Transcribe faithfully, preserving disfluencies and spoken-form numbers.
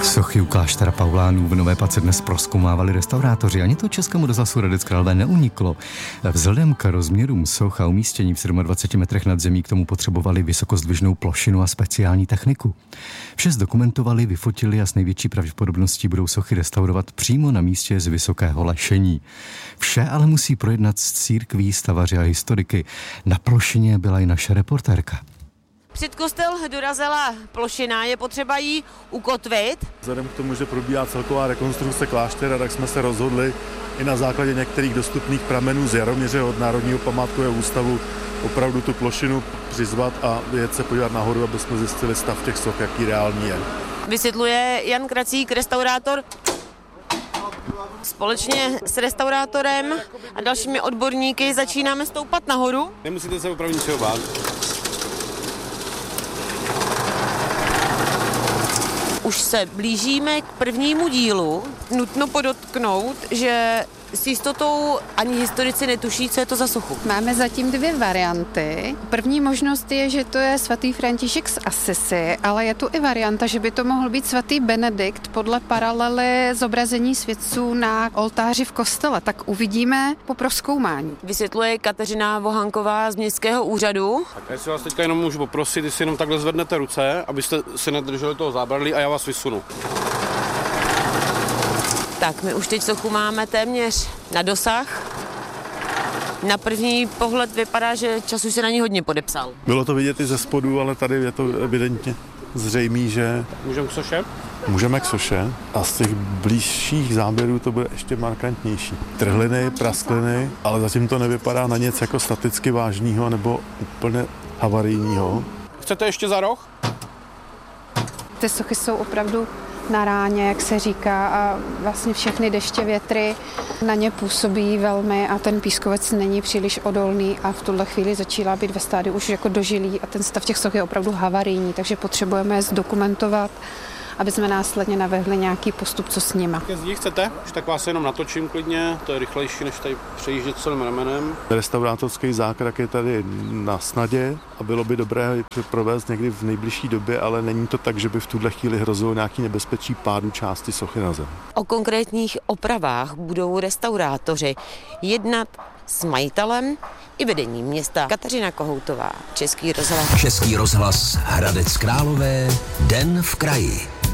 Sochy u kláštera Paulánů v Nové Pace dnes prozkoumávali restaurátoři. Ani to Českému rozhlasu Hradec Králové neuniklo. Vzhledem k rozměrům soch a umístění v dvaceti sedmi metrech nad zemí k tomu potřebovali vysokozdvižnou plošinu a speciální techniku. Vše zdokumentovali, vyfotili a s největší pravděpodobností budou sochy restaurovat přímo na místě z vysokého lešení. Vše ale musí projednat s církví, stavaři a historiky. Na plošině byla i naše reportérka. Před kostel dorazila plošina, je potřeba ji ukotvit. Vzhledem k tomu, že probíhá celková rekonstrukce kláštera, tak jsme se rozhodli i na základě některých dostupných pramenů z Jaroměře od Národního památkového ústavu opravdu tu plošinu přizvat a jet se podívat nahoru, aby jsme zjistili stav těch soch, jaký reálný je. Vysvětluje Jan Kracík, restaurátor. Společně s restaurátorem a dalšími odborníky začínáme stoupat nahoru. Nemusíte se opravdu ničeho bát. Už se blížíme k prvnímu dílu. Nutno podotknout, že s jistotou ani historici netuší, co je to za sochu. Máme zatím dvě varianty. První možnost je, že to je svatý František z Assisi, ale je tu i varianta, že by to mohl být svatý Benedikt podle paralely zobrazení světců na oltáři v kostele. Tak uvidíme po prozkoumání. Vysvětluje Kateřina Vohanková z městského úřadu. Tak jestli vás teďka jenom můžu poprosit, jestli jenom takhle zvednete ruce, abyste si nedrželi toho zábradlí a já vás vysunu. Tak, my už teď sochu máme téměř na dosah. Na první pohled vypadá, že času se na ní hodně podepsal. Bylo to vidět i ze spodu, ale tady je to evidentně zřejmý, že... Můžeme k soše? Můžeme k soše a z těch blížších záběrů to bude ještě markantnější. Trhliny, praskliny, ale zatím to nevypadá na něco jako staticky vážného nebo úplně havarijního. Chcete ještě za roh? Ty sochy jsou opravdu na ráně, jak se říká, a vlastně všechny deště, větry na ně působí velmi a ten pískovec není příliš odolný a v tuhle chvíli začíná být ve stádiu už jako dožilý a ten stav těch soch je opravdu havarijní, takže potřebujeme je zdokumentovat, aby jsme následně navrhli nějaký postup, co s nima. Ke zdi chcete? Už tak vás jenom natočím klidně, to je rychlejší, než tady přejíždět celým ramenem. Restaurátorský zákrak je tady na snadě a bylo by dobré provést někdy v nejbližší době, ale není to tak, že by v tuhle chvíli hrozilo nějaký nebezpečí pádu části sochy na zem. O konkrétních opravách budou restaurátoři jednat s majitelem i vedením města. Kateřina Kohoutová, Český rozhlas. Český rozhlas Hradec Králové, Den v kraji.